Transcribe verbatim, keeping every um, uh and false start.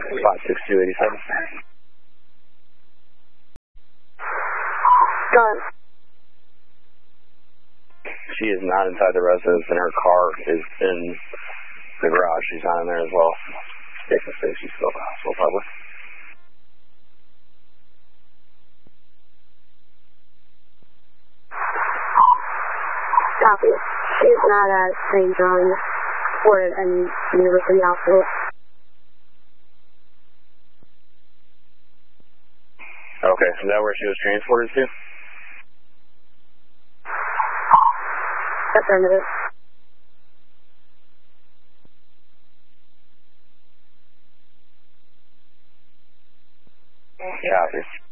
five six two eight seven. Gone. She is not inside the residence, and her car is in the garage. She's not in there as well. Safe and safe. She's still at the hospital, probably. Copy. She's not at Saint John's or at any University Hospital. Okay, is that where she was transported to? Affirmative. Yeah,